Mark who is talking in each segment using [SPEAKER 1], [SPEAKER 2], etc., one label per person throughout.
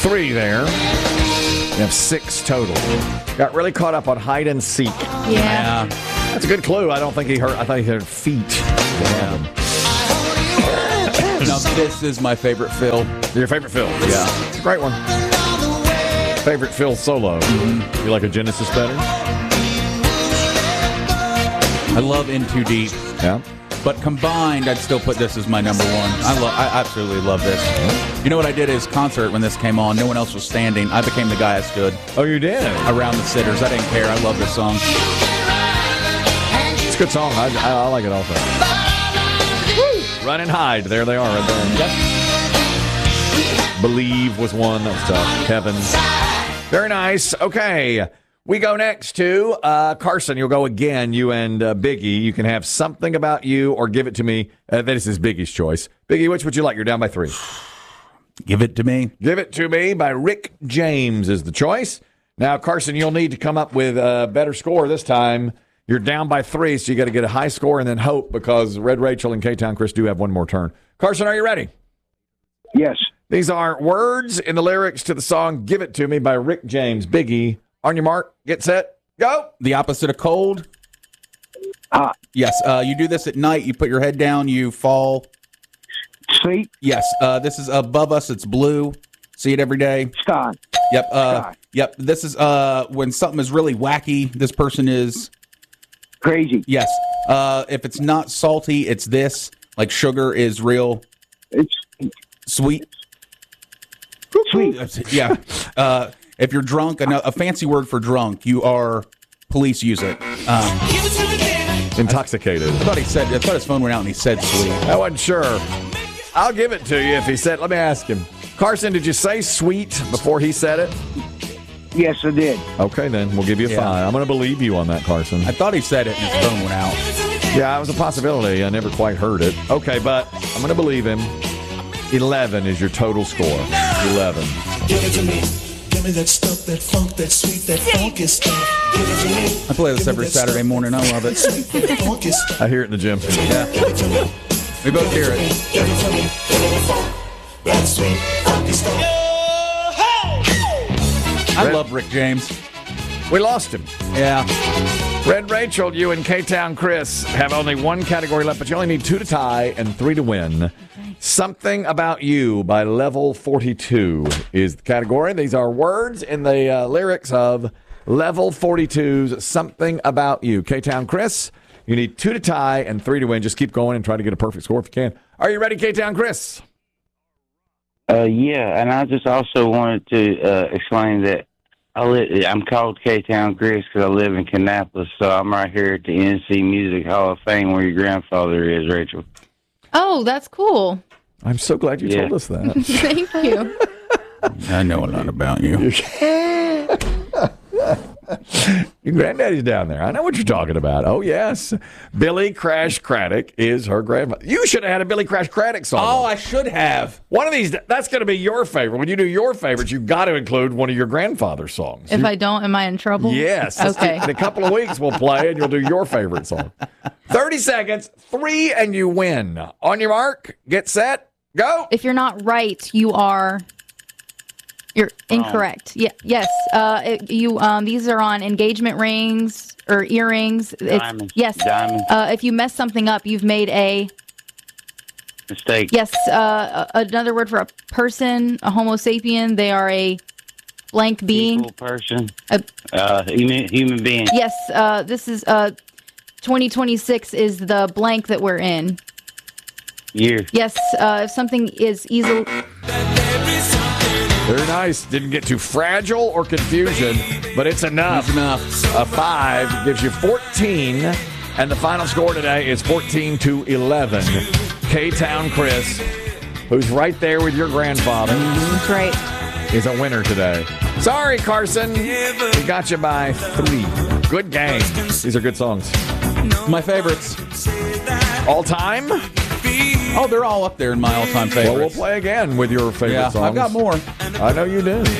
[SPEAKER 1] 3 there. You have 6 total. Got really caught up on hide and seek.
[SPEAKER 2] Yeah.
[SPEAKER 1] That's a good clue. I don't think he heard. I thought he heard feet. Yeah.
[SPEAKER 3] Now, this is my favorite Phil.
[SPEAKER 1] Your favorite Phil?
[SPEAKER 3] Yeah.
[SPEAKER 1] It's a great one. Favorite Phil solo? Mm-hmm. You like a Genesis better?
[SPEAKER 3] I love In Too Deep.
[SPEAKER 1] Yeah.
[SPEAKER 3] But combined, I'd still put this as my number one. I absolutely love this. You know what I did is concert when this came on. No one else was standing. I became the guy I stood.
[SPEAKER 1] Oh, you did?
[SPEAKER 3] Around the sitters. I didn't care. I love this song.
[SPEAKER 1] It's a good song. I like it also. Woo! Run and hide. There they are right there. Yep. Believe was one. That was tough. Kevin. Very nice. Okay. We go next to Carson. You'll go again, you and Biggie. You can have something about you or give it to me. This is Biggie's choice. Biggie, which would you like? You're down by 3.
[SPEAKER 3] Give It to Me.
[SPEAKER 1] Give It to Me by Rick James is the choice. Now, Carson, you'll need to come up with a better score this time. You're down by 3, so you got to get a high score and then hope because Red Rachel and K-Town Chris do have one more turn. Carson, are you ready?
[SPEAKER 4] Yes.
[SPEAKER 1] These are words in the lyrics to the song Give It to Me by Rick James. Biggie. On your mark, get set, go.
[SPEAKER 3] The opposite of cold.
[SPEAKER 4] Hot.
[SPEAKER 3] Yes. You do this at night. You put your head down. You fall.
[SPEAKER 4] Sleep.
[SPEAKER 3] Yes. This is above us. It's blue. See it every day.
[SPEAKER 4] Sky.
[SPEAKER 3] Yep.
[SPEAKER 4] Sky.
[SPEAKER 3] Yep. This is when something is really wacky. This person is
[SPEAKER 4] crazy.
[SPEAKER 3] Yes. If it's not salty, it's this. Like sugar is real.
[SPEAKER 4] It's
[SPEAKER 3] sweet.
[SPEAKER 4] Sweet.
[SPEAKER 3] Yeah. If you're drunk, a fancy word for drunk, you are, police use it.
[SPEAKER 1] Intoxicated.
[SPEAKER 3] I thought his phone went out and he said sweet.
[SPEAKER 1] I wasn't sure. I'll give it to you if he said, let me ask him. Carson, did you say sweet before he said it?
[SPEAKER 4] Yes, I did.
[SPEAKER 1] Okay, then. We'll give you a 5. I'm going to believe you on that, Carson.
[SPEAKER 3] I thought he said it and his phone went out.
[SPEAKER 1] Yeah, it was a possibility. I never quite heard it. Okay, but I'm going to believe him. 11 is your total score. 11.
[SPEAKER 5] Give it to me. Give me that stuff, that funk, that sweet, that funky stuff. Give it to me.
[SPEAKER 3] I play this every Saturday morning. I love it.
[SPEAKER 1] I hear it in the gym.
[SPEAKER 3] Yeah. We both hear it.
[SPEAKER 5] Give it to me. That sweet, funky stuff.
[SPEAKER 3] I love Rick James.
[SPEAKER 1] We lost him.
[SPEAKER 3] Yeah.
[SPEAKER 1] Red Rachel, you and K-Town Chris have only one category left, but you only need 2 to tie and 3 to win. Something About You by Level 42 is the category. These are words in the lyrics of Level 42's Something About You. K-Town Chris, you need 2 to tie and 3 to win. Just keep going and try to get a perfect score if you can. Are you ready, K-Town Chris?
[SPEAKER 6] Yeah, and I just also wanted to explain that I'm called K-Town Chris because I live in Kannapolis, so I'm right here at the NC Music Hall of Fame where your grandfather is, Rachel.
[SPEAKER 2] Oh, that's cool.
[SPEAKER 1] I'm so glad you told us that.
[SPEAKER 2] Thank you.
[SPEAKER 3] I know a lot about you.
[SPEAKER 1] Your granddaddy's down there. I know what you're talking about. Oh, yes. Billy Crash Craddock is her grandmother. You should have had a Billy Crash Craddock song.
[SPEAKER 3] Oh, I should have.
[SPEAKER 1] One of these, that's going to be your favorite. When you do your favorites, you've got to include one of your grandfather's songs.
[SPEAKER 2] If I don't, am I in trouble?
[SPEAKER 1] Yes.
[SPEAKER 2] Okay.
[SPEAKER 1] In a couple of weeks, we'll play and you'll do your favorite song. 30 seconds, 3, and you win. On your mark, get set, go.
[SPEAKER 2] If you're not right, you're incorrect. Yeah, yes. These are on engagement rings or earrings.
[SPEAKER 6] Diamonds.
[SPEAKER 2] Yes.
[SPEAKER 6] Diamonds.
[SPEAKER 2] If you mess something up, you've made a
[SPEAKER 6] mistake.
[SPEAKER 2] Yes. Another word for a person, a Homo sapien. They are a blank being.
[SPEAKER 6] Equal person. Human being.
[SPEAKER 2] Yes. This is 2026 is the blank that we're in.
[SPEAKER 6] Year.
[SPEAKER 2] Yes. If something is easily.
[SPEAKER 1] Very nice. Didn't get too fragile or confusion, but it's enough.
[SPEAKER 3] It's enough.
[SPEAKER 1] A 5 gives you 14, and the final score today is 14-11. K-Town Chris, who's right there with your grandfather.
[SPEAKER 2] That's right.
[SPEAKER 1] Is a winner today. Sorry, Carson. We got you by 3. Good game. These are good songs.
[SPEAKER 3] My favorites.
[SPEAKER 1] All time?
[SPEAKER 3] Oh, they're all up there in my all-time favorites.
[SPEAKER 1] Well, we'll play again with your favorite songs.
[SPEAKER 3] I've got more.
[SPEAKER 1] I know you do.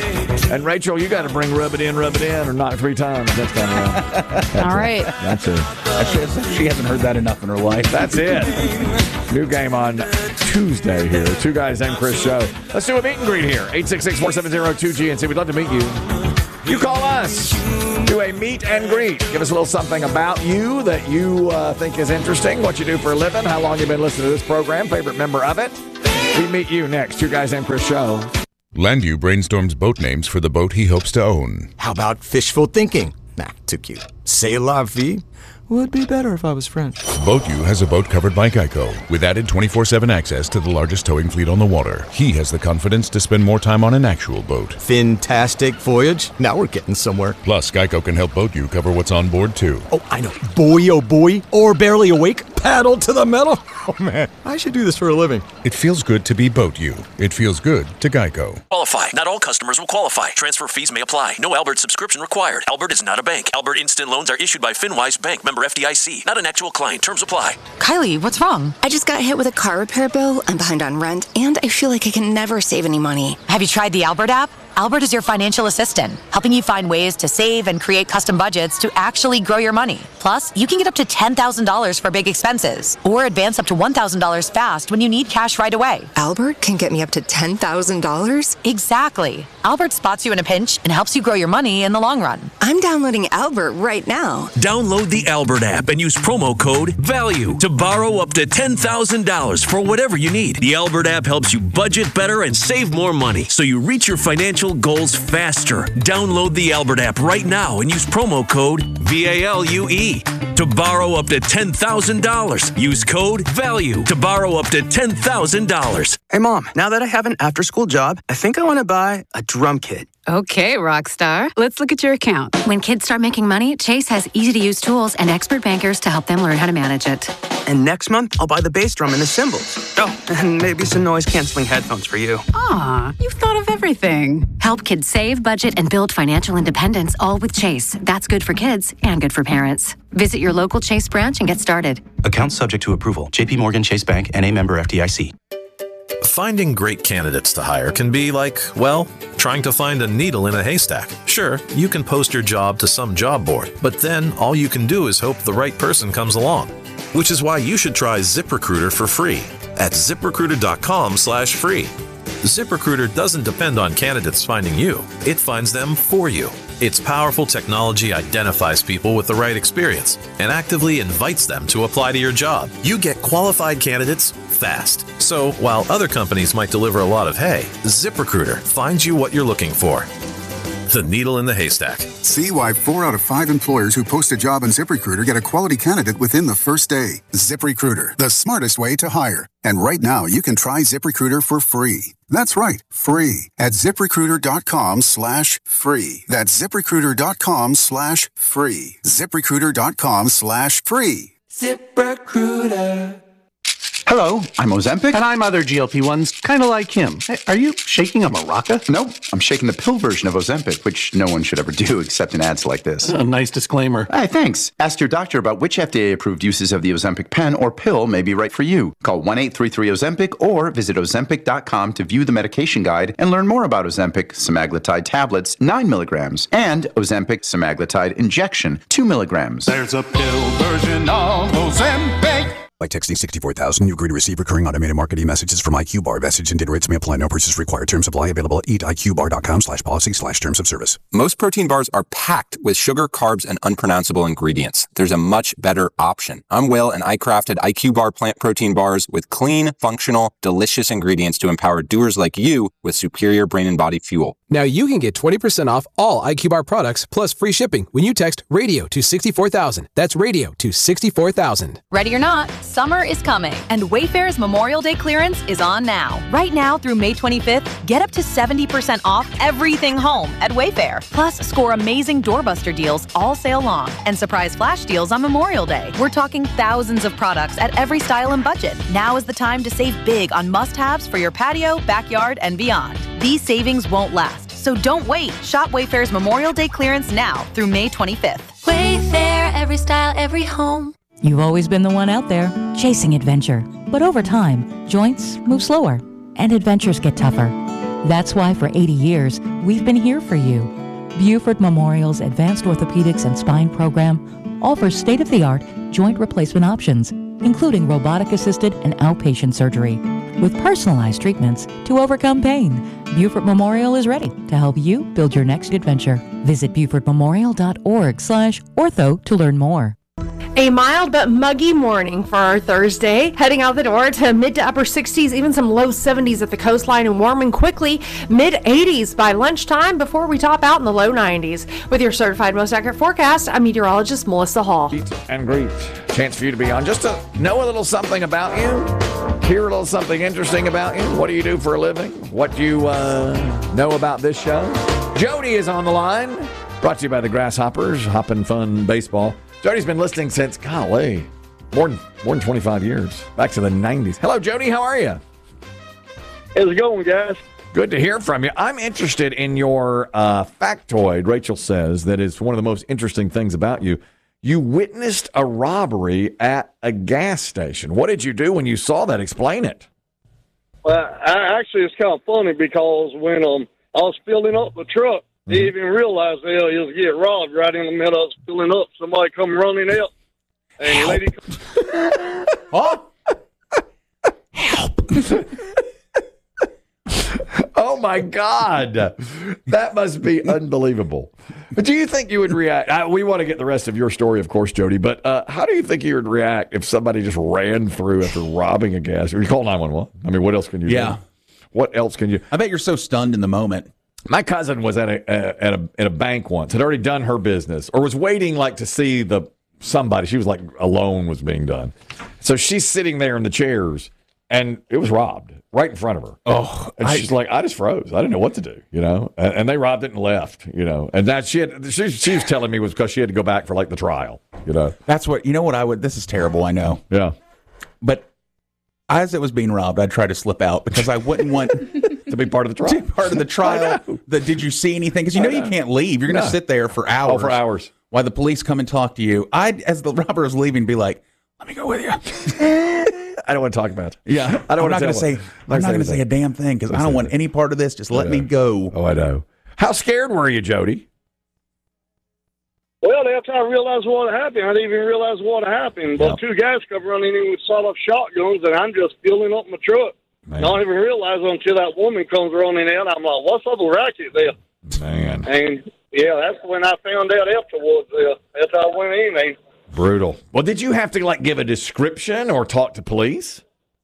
[SPEAKER 1] And Rachel, you got to bring rub it in, or knock 3 times next time around.
[SPEAKER 2] All right.
[SPEAKER 1] That's it.
[SPEAKER 3] She hasn't heard that enough in her life.
[SPEAKER 1] That's it. New game on Tuesday here. Two Guys and Chris show. Let's do a meet and greet here. 866-470-2GNC. We'd love to meet you. You call us. Do a meet and greet. Give us a little something about you that you think is interesting. What you do for a living. How long you've been listening to this program. Favorite member of it. We meet you next. Two Guys and Chris show.
[SPEAKER 7] Landu brainstorms boat names for the boat he hopes to own.
[SPEAKER 8] How about fishful thinking? Nah, too cute. C'est la vie? Would be better if I was French.
[SPEAKER 7] BoatU has a boat covered by Geico, with added 24/7 access to the largest towing fleet on the water. He has the confidence to spend more time on an actual boat.
[SPEAKER 8] Fantastic voyage. Now we're getting somewhere.
[SPEAKER 7] Plus, Geico can help BoatU cover what's on board, too.
[SPEAKER 8] Oh, I know. Boy, oh boy. Or barely awake. Paddle to the metal. Oh, man. I should do this for a living.
[SPEAKER 7] It feels good to be BoatU. It feels good to Geico.
[SPEAKER 9] Qualify. Not all customers will qualify. Transfer fees may apply. No Albert subscription required. Albert is not a bank. Albert Instant Loans are issued by FinWise Bank, member FDIC. Not an actual client. Terms apply.
[SPEAKER 10] Kylie, what's wrong? I just got hit with a car repair bill. I'm behind on rent, and I feel like I can never save any money.
[SPEAKER 11] Have you tried the Albert app? Albert is your financial assistant, helping you find ways to save and create custom budgets to actually grow your money. Plus, you can get up to $10,000 for big expenses, or advance up to $1,000 fast when you need cash right away.
[SPEAKER 10] Albert can get me up to $10,000?
[SPEAKER 11] Exactly. Albert spots you in a pinch and helps you grow your money in the long run.
[SPEAKER 10] I'm downloading Albert right now.
[SPEAKER 9] Download the Albert app and use promo code VALUE to borrow up to $10,000 for whatever you need. The Albert app helps you budget better and save more money, so you reach your financial goals faster. Download the Albert app right now and use promo code VALUE to borrow up to $10,000. Use code VALUE to borrow up to $10,000.
[SPEAKER 12] Hey, Mom, now that I have an after-school job, I think I want to buy a drum kit.
[SPEAKER 13] Okay, Rockstar. Let's look at your account.
[SPEAKER 14] When kids start making money, Chase has easy-to-use tools and expert bankers to help them learn how to manage it.
[SPEAKER 12] And next month, I'll buy the bass drum and the cymbals. Oh, and maybe some noise-canceling headphones for you.
[SPEAKER 13] Aw, you've thought of everything.
[SPEAKER 14] Help kids save, budget, and build financial independence, all with Chase. That's good for kids and good for parents. Visit your local Chase branch and get started.
[SPEAKER 15] Account subject to approval. J.P. Morgan Chase Bank, N.A. member FDIC.
[SPEAKER 16] Finding great candidates to hire can be like, well, trying to find a needle in a haystack. Sure, you can post your job to some job board, but then all you can do is hope the right person comes along. Which is why you should try ZipRecruiter for free at ZipRecruiter.com/free. ZipRecruiter doesn't depend on candidates finding you. It finds them for you. Its powerful technology identifies people with the right experience and actively invites them to apply to your job. You get qualified candidates fast. So while other companies might deliver a lot of hay, ZipRecruiter finds you what you're looking for. The needle in the haystack.
[SPEAKER 17] See why 4 out of 5 employers who post a job on ZipRecruiter get a quality candidate within the first day. ZipRecruiter, the smartest way to hire. And right now, you can try ZipRecruiter for free. That's right, free at ZipRecruiter.com/free. That's ZipRecruiter.com/free. ZipRecruiter.com/free.
[SPEAKER 18] ZipRecruiter. Hello, I'm Ozempic. And I'm other GLP-1s, kind of like him. Hey, are you shaking a maraca?
[SPEAKER 19] Nope, I'm shaking the pill version of Ozempic, which no one should ever do except in ads like this.
[SPEAKER 18] A nice disclaimer.
[SPEAKER 19] Hey, thanks. Ask your doctor about which FDA-approved uses of the Ozempic pen or pill may be right for you. Call 1-833-OZEMPIC or visit Ozempic.com to view the medication guide and learn more about Ozempic semaglutide tablets, 9 milligrams, and Ozempic semaglutide injection, 2 milligrams.
[SPEAKER 18] There's a pill version of Ozempic.
[SPEAKER 20] By texting 64,000, you agree to receive recurring automated marketing messages from IQ Bar. Message and data rates may apply. No purchase required. Terms apply. Available at eatiqbar.com/policy/terms of service.
[SPEAKER 21] Most protein bars are packed with sugar, carbs, and unpronounceable ingredients. There's a much better option. I'm Will, and I crafted IQ Bar plant protein bars with clean, functional, delicious ingredients to empower doers like you with superior brain and body fuel.
[SPEAKER 22] Now you can get 20% off all IQ Bar products plus free shipping when you text RADIO to 64,000. That's RADIO to 64,000.
[SPEAKER 23] Ready or not, summer is coming, and Wayfair's Memorial Day clearance is on now. Right now through May 25th, get up to 70% off everything home at Wayfair. Plus, score amazing doorbuster deals all sale long and surprise flash deals on Memorial Day. We're talking thousands of products at every style and budget. Now is the time to save big on must-haves for your patio, backyard, and beyond. These savings won't last, so don't wait. Shop Wayfair's Memorial Day clearance now through May 25th.
[SPEAKER 24] Wayfair, every style, every home.
[SPEAKER 25] You've always been the one out there, chasing adventure. But over time, joints move slower, and adventures get tougher. That's why for 80 years, we've been here for you. Buford Memorial's Advanced Orthopedics and Spine program offers state-of-the-art joint replacement options, including robotic-assisted and outpatient surgery, with personalized treatments to overcome pain. Buford Memorial is ready to help you build your next adventure. Visit BufordMemorial.org/ortho to learn more.
[SPEAKER 2] A mild but muggy morning for our Thursday. Heading out the door to mid to upper 60s, even some low 70s at the coastline, and warming quickly mid 80s by lunchtime before we top out in the low 90s. With your certified most accurate forecast, I'm meteorologist Melissa Hall.
[SPEAKER 1] And great chance for you to be on just to know a little something about you, hear a little something interesting about you. What do you do for a living? What do you know about this show? Jody is on the line, brought to you by the Grasshoppers, Hoppin' Fun Baseball. Jody's been listening since, golly, more than 25 years, back to the 90s. Hello, Jody. How are you?
[SPEAKER 3] How's it going, guys?
[SPEAKER 1] Good to hear from you. I'm interested in your factoid, Rachel says, that is one of the most interesting things about you. You witnessed a robbery at a gas station. What did you do when you saw that? Explain it.
[SPEAKER 3] Well, actually, it's kind of funny because when I was filling up the truck, I didn't even realize he was get robbed right in the middle of filling up. Somebody come running out, and the lady
[SPEAKER 1] Help! Oh my God, that must be unbelievable. But do you think you would react? We want to get the rest of your story, of course, Jody. But how do you think you would react if somebody just ran through after robbing a gas? Or you call 911? I mean, what else can you do? What else can you?
[SPEAKER 4] I bet you're so stunned in the moment.
[SPEAKER 1] My cousin was at a bank once, had already done her business, or was waiting like to see somebody. She was like a loan was being done, so she's sitting there in the chairs, and it was robbed right in front of her.
[SPEAKER 4] Oh,
[SPEAKER 1] and she's like, I just froze. I didn't know what to do, And they robbed it and left, And that she was telling me was because she had to go back for like the trial,
[SPEAKER 4] That's what I would. This is terrible. I know.
[SPEAKER 1] Yeah,
[SPEAKER 4] but as it was being robbed, I'd try to slip out because I wouldn't want.
[SPEAKER 1] To be part of the trial.
[SPEAKER 4] Did you see anything? Because you can't leave. You're going to sit there for hours.
[SPEAKER 1] Oh, for hours.
[SPEAKER 4] While the police come and talk to you. As the robber is leaving, be like, let me go with you.
[SPEAKER 1] I don't want to talk about it.
[SPEAKER 4] Yeah. I'm not going to say a damn thing because I don't want any part of this. Just let me go.
[SPEAKER 1] Oh, I know. How scared were you, Jody?
[SPEAKER 3] Well, after I realized what happened, I didn't even realize what happened. But two guys come running in with sawed-off shotguns, and I'm just filling up my truck. Man. I don't even realize until that woman comes running out. I'm like, what's up with racket there?
[SPEAKER 1] Man.
[SPEAKER 3] And, yeah, that's when I found out afterwards. After I went in.
[SPEAKER 1] Brutal. Well, did you have to, give a description or talk to police?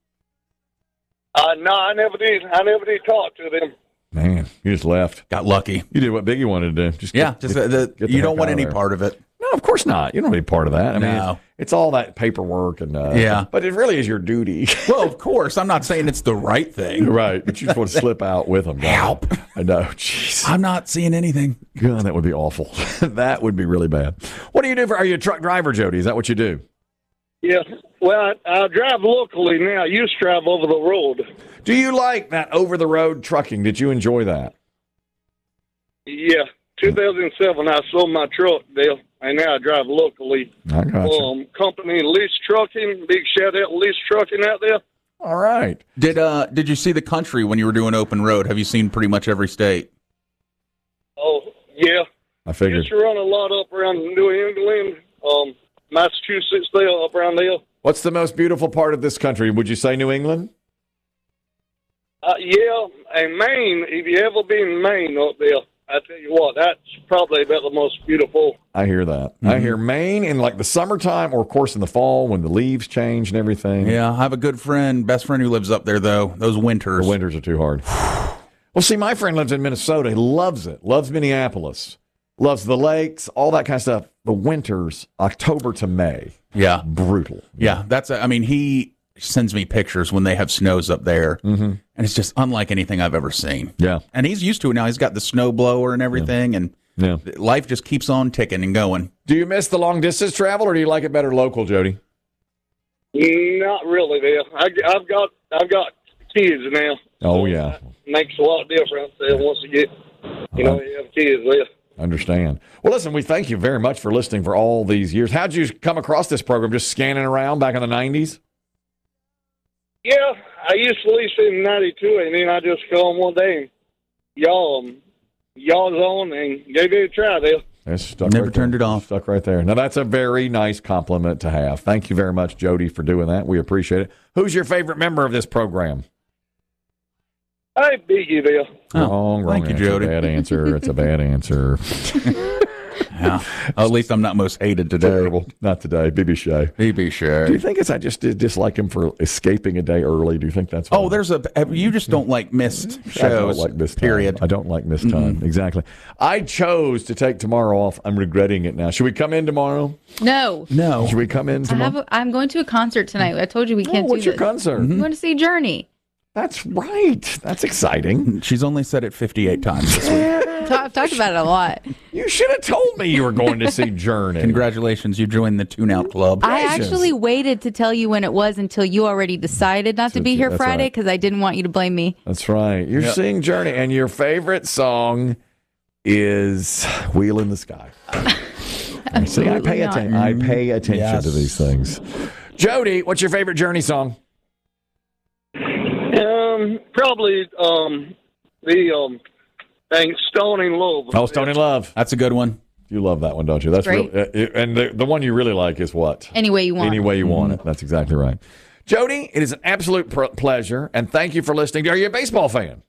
[SPEAKER 3] No, I never did. I never did talk to them.
[SPEAKER 1] Man, you just left.
[SPEAKER 4] Got lucky.
[SPEAKER 1] You did what Biggie wanted to do.
[SPEAKER 4] Get you don't want any part of it.
[SPEAKER 1] No, of course not. You don't want any part of that. I mean, it's all that paperwork and but it really is your duty.
[SPEAKER 4] Well, of course, I'm not saying it's the right thing.
[SPEAKER 1] Right, but you just want to slip out with them.
[SPEAKER 4] Help!
[SPEAKER 1] I know. Jeez,
[SPEAKER 4] I'm not seeing anything.
[SPEAKER 1] God, that would be awful. That would be really bad. What do you do are you a truck driver, Jody? Is that what you do?
[SPEAKER 3] Yeah. Well, I drive locally now. I used to drive over the road.
[SPEAKER 1] Do you like that over-the-road trucking? Did you enjoy that?
[SPEAKER 3] Yeah. 2007, I sold my truck there, and now I drive locally.
[SPEAKER 1] I got you.
[SPEAKER 3] Company Lease Trucking, big shout-out Lease Trucking out there.
[SPEAKER 1] All right.
[SPEAKER 4] Did you see the country when you were doing open road? Have you seen pretty much every state?
[SPEAKER 3] Oh, yeah.
[SPEAKER 1] I figured.
[SPEAKER 3] Used to run a lot up around New England, Massachusetts there, up around there.
[SPEAKER 1] What's the most beautiful part of this country? Would you say New England?
[SPEAKER 3] Yeah, and Maine, if you ever been in Maine up there, I tell you what, that's probably about the most beautiful.
[SPEAKER 1] I hear that. Mm-hmm. I hear Maine in the summertime or, of course, in the fall when the leaves change and everything.
[SPEAKER 4] Yeah, I have a good best friend who lives up there, though. Those winters.
[SPEAKER 1] The winters are too hard. Well, see, my friend lives in Minnesota. He loves it. Loves Minneapolis. Loves the lakes, all that kind of stuff. The winters, October to May.
[SPEAKER 4] Yeah.
[SPEAKER 1] Brutal.
[SPEAKER 4] Yeah, he sends me pictures when they have snows up there, and it's just unlike anything I've ever seen.
[SPEAKER 1] Yeah,
[SPEAKER 4] and he's used to it now. He's got the snow blower and everything, and life just keeps on ticking and going.
[SPEAKER 1] Do you miss the long distance travel, or do you like it better local, Jody?
[SPEAKER 3] Not really. There, I've got kids now.
[SPEAKER 1] Oh yeah,
[SPEAKER 3] makes a lot of difference once you get you have kids there.
[SPEAKER 1] Understand. Well, listen, we thank you very much for listening for all these years. How'd you come across this program? Just scanning around back in the 90s?
[SPEAKER 3] Yeah, I used to lease in 92, and then I just come one day and y'all's on and gave it a try there.
[SPEAKER 1] It's stuck
[SPEAKER 4] Never
[SPEAKER 1] right
[SPEAKER 4] turned
[SPEAKER 1] there.
[SPEAKER 4] it off.
[SPEAKER 1] Stuck right there. Now, that's a very nice compliment to have. Thank you very much, Jody, for doing that. We appreciate it. Who's your favorite member of this program?
[SPEAKER 3] Hey, Biggie there.
[SPEAKER 1] Wrong
[SPEAKER 4] thank you,
[SPEAKER 1] answer.
[SPEAKER 4] Jody.
[SPEAKER 1] Bad answer. It's a bad answer.
[SPEAKER 4] Yeah. At least I'm not most hated today.
[SPEAKER 1] Terrible. Not today. BB Shea.
[SPEAKER 4] BB Shea.
[SPEAKER 1] Do you think it's I just dislike him for escaping a day early? Do you think that's why?
[SPEAKER 4] Oh, you just don't like missed shows.
[SPEAKER 1] I don't like missed time.
[SPEAKER 4] Period.
[SPEAKER 1] I don't like missed time. Exactly. I chose to take tomorrow off. I'm regretting it now. Should we come in tomorrow?
[SPEAKER 5] No.
[SPEAKER 1] Should we come in tomorrow?
[SPEAKER 5] I'm going to a concert tonight. I told you we can't do
[SPEAKER 1] what's your
[SPEAKER 5] this.
[SPEAKER 1] concert?
[SPEAKER 5] I'm going to see Journey.
[SPEAKER 1] That's right. That's exciting.
[SPEAKER 4] She's only said it 58 times this week.
[SPEAKER 5] I've talked about it a lot.
[SPEAKER 1] You should have told me you were going to see Journey.
[SPEAKER 4] Congratulations. You joined the Tune-Out Club.
[SPEAKER 5] I actually waited to tell you when it was until you already decided not to be here
[SPEAKER 1] That's
[SPEAKER 5] Friday
[SPEAKER 1] right.
[SPEAKER 5] because I didn't want you to blame me.
[SPEAKER 1] That's right. You're seeing Journey, and your favorite song is Wheel in the Sky. See, I pay attention. I pay attention to these things. Jody, what's your favorite Journey song?
[SPEAKER 3] Probably the Stone in Love.
[SPEAKER 1] Oh, Stone in Love.
[SPEAKER 4] That's a good one.
[SPEAKER 1] You love that one, don't you? That's
[SPEAKER 5] Great.
[SPEAKER 1] real. And the one you really like is what?
[SPEAKER 5] Any Way You Want.
[SPEAKER 1] Any Way You Want It. That's exactly right. Jody, it is an absolute pleasure, and thank you for listening. Are you a baseball fan?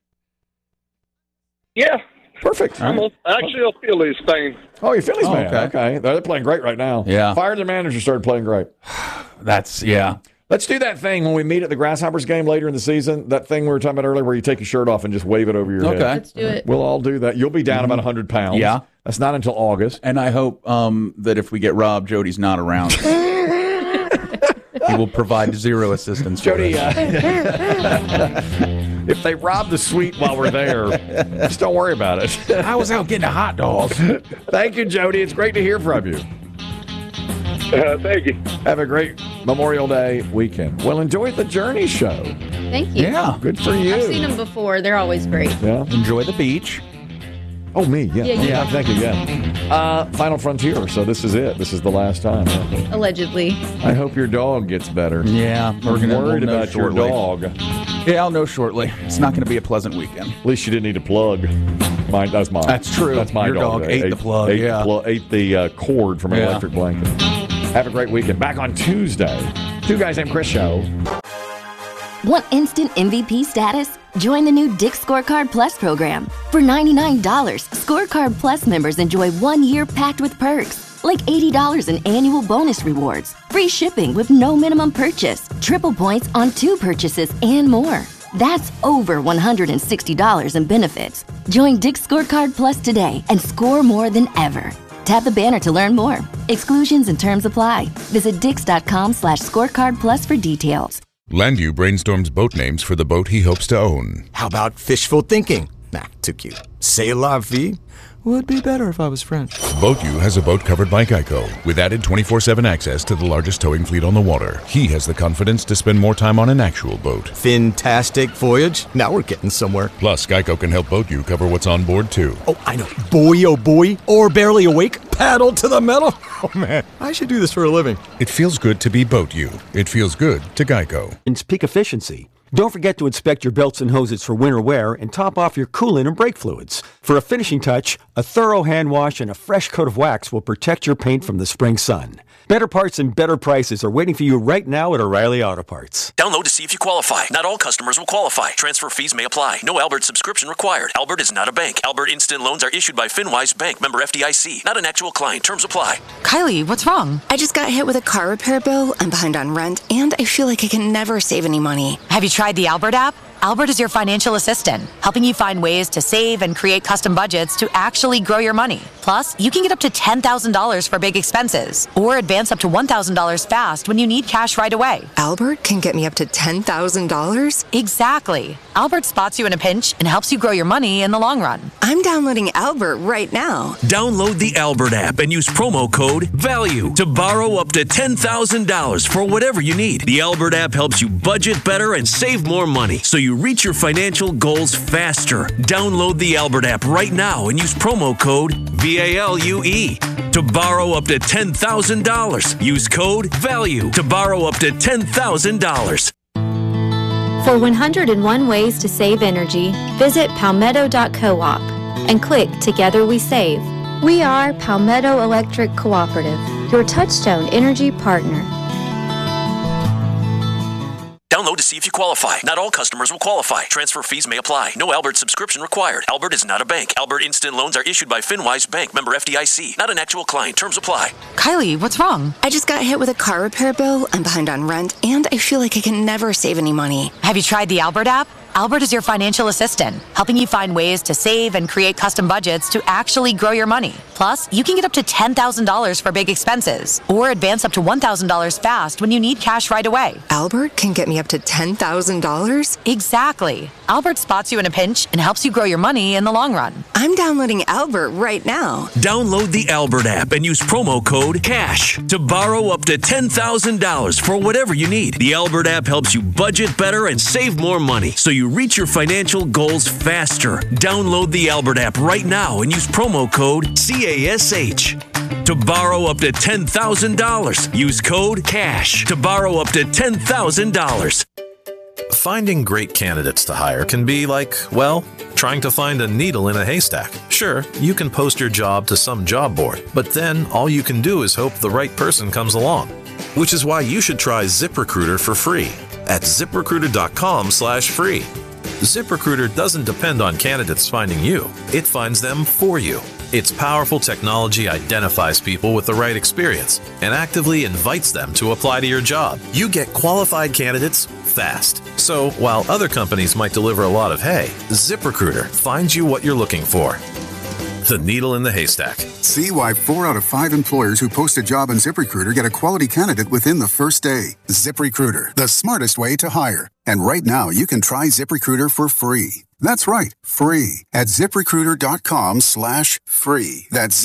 [SPEAKER 3] Yeah.
[SPEAKER 1] Perfect.
[SPEAKER 3] Actually a Phillies fan.
[SPEAKER 1] Oh, you're a Phillies fan.
[SPEAKER 4] okay.
[SPEAKER 1] Okay. They're playing great right now.
[SPEAKER 4] Yeah.
[SPEAKER 1] Fired their manager, started playing great.
[SPEAKER 4] Yeah.
[SPEAKER 1] Let's do that thing when we meet at the Grasshoppers game later in the season. That thing we were talking about earlier where you take your shirt off and just wave it over your head.
[SPEAKER 5] Let's do it.
[SPEAKER 1] We'll all do that. You'll be down about 100 pounds.
[SPEAKER 4] Yeah.
[SPEAKER 1] That's not until August.
[SPEAKER 4] And I hope that if we get robbed, Jody's not around. He will provide zero assistance.
[SPEAKER 1] Jody, if they rob the suite while we're there, just don't worry about it.
[SPEAKER 4] I was out getting a hot dog.
[SPEAKER 1] Thank you, Jody. It's great to hear from you.
[SPEAKER 3] Thank you.
[SPEAKER 1] Have a great Memorial Day weekend. Well, enjoy the Journey show.
[SPEAKER 5] Thank you.
[SPEAKER 4] Yeah.
[SPEAKER 1] Good for you.
[SPEAKER 5] I've seen them before. They're always great.
[SPEAKER 1] Yeah.
[SPEAKER 4] Enjoy the beach.
[SPEAKER 1] Oh, me? Yeah.
[SPEAKER 5] Yeah.
[SPEAKER 1] Thank you. Yeah. Final Frontier. So this is it. This is the last time. Yeah.
[SPEAKER 5] Allegedly.
[SPEAKER 1] I hope your dog gets better.
[SPEAKER 4] Yeah.
[SPEAKER 1] I'm worried about your dog.
[SPEAKER 4] Yeah, I'll know shortly. It's not going to be a pleasant weekend.
[SPEAKER 1] At least you didn't need a plug. That's mine.
[SPEAKER 4] That's true.
[SPEAKER 1] That's my
[SPEAKER 4] Your dog ate the plug.
[SPEAKER 1] Ate the cord from an electric blanket. Have a great weekend. Back on Tuesday. Two Guys Named Chris show.
[SPEAKER 6] Want instant MVP status? Join the new Dick's Scorecard Plus program. For $99, Scorecard Plus members enjoy 1 year packed with perks, like $80 in annual bonus rewards, free shipping with no minimum purchase, triple points on 2 purchases, and more. That's over $160 in benefits. Join Dick's Scorecard Plus today and score more than ever. Tap the banner to learn more. Exclusions and terms apply. Visit dix.com/scorecard plus for details.
[SPEAKER 7] Landu brainstorms boat names for the boat he hopes to own.
[SPEAKER 8] How about fishful thinking? Nah, too cute. C'est la vie? Would be better if I was French.
[SPEAKER 7] BoatU has a boat covered by Geico with added 24/7 access to the largest towing fleet on the water. He has the confidence to spend more time on an actual boat.
[SPEAKER 8] Fantastic voyage. Now we're getting somewhere.
[SPEAKER 7] Plus, Geico can help BoatU cover what's on board, too.
[SPEAKER 8] Oh, I know. Boy, oh boy. Or barely awake. Paddle to the metal. Oh, man. I should do this for a living.
[SPEAKER 7] It feels good to be BoatU. It feels good to Geico.
[SPEAKER 11] It's peak efficiency. Don't forget to inspect your belts and hoses for winter wear and top off your coolant and brake fluids. For a finishing touch, a thorough hand wash and a fresh coat of wax will protect your paint from the spring sun. Better parts and better prices are waiting for you right now at O'Reilly Auto Parts.
[SPEAKER 9] Download to see if you qualify. Not all customers will qualify. Transfer fees may apply. No Albert subscription required. Albert is not a bank. Albert Instant Loans are issued by FinWise Bank, member FDIC. Not an actual client. Terms apply.
[SPEAKER 10] Kylie, what's wrong? I just got hit with a car repair bill. I'm behind on rent, and I feel like I can never save any money.
[SPEAKER 26] Have you tried the Albert app? Albert is your financial assistant, helping you find ways to save and create custom budgets to actually grow your money. Plus, you can get up to $10,000 for big expenses or advance up to $1,000 fast when you need cash right away.
[SPEAKER 10] Albert can get me up to $10,000?
[SPEAKER 26] Exactly. Albert spots you in a pinch and helps you grow your money in the long run.
[SPEAKER 10] I'm downloading Albert right now.
[SPEAKER 9] Download the Albert app and use promo code VALUE to borrow up to $10,000 for whatever you need. The Albert app helps you budget better and save more money so you reach your financial goals faster. Download the Albert app right now and use promo code VALUE to borrow up to $10,000. Use code VALUE to borrow up to $10,000.
[SPEAKER 12] For 101 ways to save energy, visit palmetto.coop and click Together We Save. We are Palmetto Electric Cooperative, your Touchstone energy partner.
[SPEAKER 9] Download to see if you qualify. Not all customers will qualify. Transfer fees may apply. No Albert subscription required. Albert is not a bank. Albert Instant Loans are issued by FinWise Bank, member FDIC. Not an actual client. Terms apply.
[SPEAKER 26] Kylie, what's wrong?
[SPEAKER 10] I just got hit with a car repair bill, I'm behind on rent, and I feel like I can never save any money.
[SPEAKER 26] Have you tried the Albert app? Albert is your financial assistant, helping you find ways to save and create custom budgets to actually grow your money. Plus, you can get up to $10,000 for big expenses or advance up to $1,000 fast when you need cash right away.
[SPEAKER 10] Albert can get me up to $10,000?
[SPEAKER 26] Exactly. Albert spots you in a pinch and helps you grow your money in the long run.
[SPEAKER 10] I'm downloading Albert right now.
[SPEAKER 9] Download the Albert app and use promo code CASH to borrow up to $10,000 for whatever you need. The Albert app helps you budget better and save more money so you reach your financial goals faster. Download the Albert app right now and use promo code CASH to borrow up to $10,000. Use code CASH to borrow up to $10,000.
[SPEAKER 13] Finding great candidates to hire can be like, well, trying to find a needle in a haystack. Sure, you can post your job to some job board, but then all you can do is hope the right person comes along. Which is why you should try ZipRecruiter for free at ZipRecruiter.com/free. ZipRecruiter doesn't depend on candidates finding you. It finds them for you. Its powerful technology identifies people with the right experience and actively invites them to apply to your job. You get qualified candidates fast. So while other companies might deliver a lot of hay, ZipRecruiter finds you what you're looking for. The needle in the haystack.
[SPEAKER 20] See why 4 out of 5 employers who post a job on ZipRecruiter get a quality candidate within the first day. ZipRecruiter, the smartest way to hire. And right now, you can try ZipRecruiter for free. That's right, free at ZipRecruiter.com/free. That's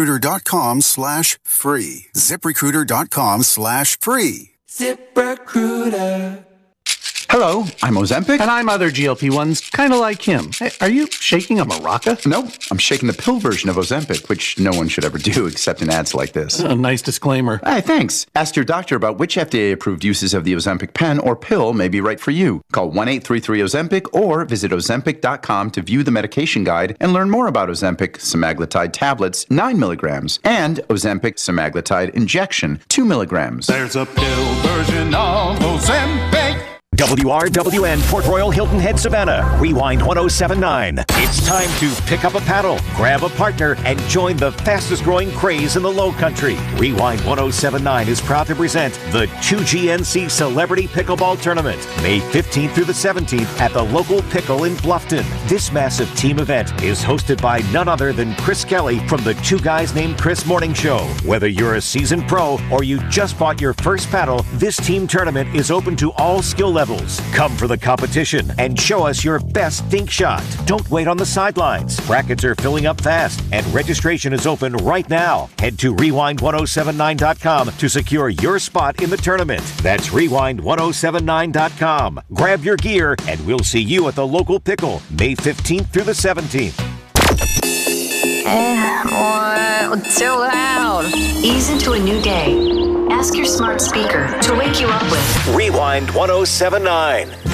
[SPEAKER 20] ZipRecruiter.com/free. ZipRecruiter.com/free.
[SPEAKER 18] ZipRecruiter. Hello, I'm Ozempic. And I'm other GLP-1s, kind of like him. Hey, are you shaking a maraca?
[SPEAKER 19] No, I'm shaking the pill version of Ozempic, which no one should ever do except in ads like this.
[SPEAKER 18] A nice disclaimer.
[SPEAKER 19] Hey, thanks. Ask your doctor about which FDA-approved uses of the Ozempic pen or pill may be right for you. Call 1-833-OZEMPIC or visit Ozempic.com to view the medication guide and learn more about Ozempic semaglutide tablets, 9 milligrams, and Ozempic semaglutide injection, 2 milligrams.
[SPEAKER 14] There's a pill version of Ozempic.
[SPEAKER 15] WRWN Port Royal Hilton Head Savannah, Rewind 1079. It's time to pick up a paddle, grab a partner, and join the fastest growing craze in the Low Country. Rewind 1079 is proud to present the 2GNC Celebrity Pickleball Tournament, May 15th through the 17th at the local Pickle in Bluffton. This massive team event is hosted by none other than Chris Kelly from the Two Guys Named Chris Morning Show. Whether you're a seasoned pro or you just bought your first paddle, this team tournament is open to all skill levels. Come for the competition and show us your best dink shot. Don't wait on the sidelines. Brackets are filling up fast and registration is open right now. Head to rewind1079.com to secure your spot in the tournament. That's rewind1079.com. Grab your gear and we'll see you at the local Pickle, May 15th through the 17th.
[SPEAKER 26] It's so loud.
[SPEAKER 16] Ease into a new day. Ask your smart speaker to wake you up with
[SPEAKER 15] Rewind 1079.